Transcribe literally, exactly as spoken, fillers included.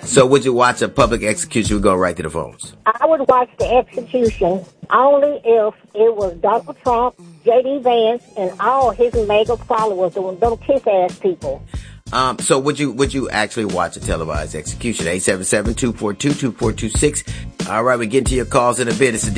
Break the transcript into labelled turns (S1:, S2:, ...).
S1: So would you watch a public execution? We go right to the phones.
S2: I would watch the execution only if it was Donald Trump, J D. Vance, and all his mega followers, those kiss-ass people.
S1: Um, so would you would you actually watch a televised execution? eight seven seven, two four two, two four two six. All right, we get to your calls in a bit. It's the